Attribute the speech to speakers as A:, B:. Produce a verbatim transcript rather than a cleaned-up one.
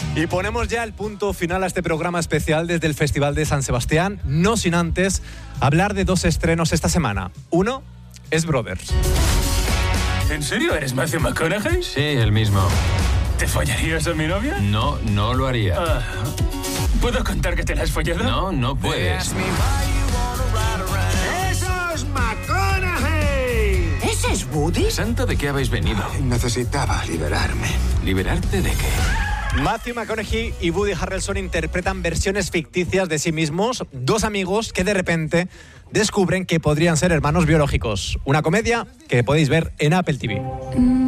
A: Y ponemos ya el punto final a este programa especial desde el Festival de San Sebastián, no sin antes hablar de dos estrenos esta semana. Uno es Brothers.
B: ¿En serio eres Matthew McConaughey?
C: Sí, el mismo.
B: ¿Te follarías a mi novia?
C: No, no lo haría.
B: Ah, ¿puedo contar que te la has follado?
C: No, no puedes.
D: ¡Eso es McConaughey!
E: ¿Ese es Woody?
C: ¿Santo de qué habéis venido?
D: Necesitaba liberarme.
C: ¿Liberarte de qué?
A: Matthew McConaughey y Woody Harrelson interpretan versiones ficticias de sí mismos, dos amigos que de repente descubren que podrían ser hermanos biológicos. Una comedia que podéis ver en Apple T V.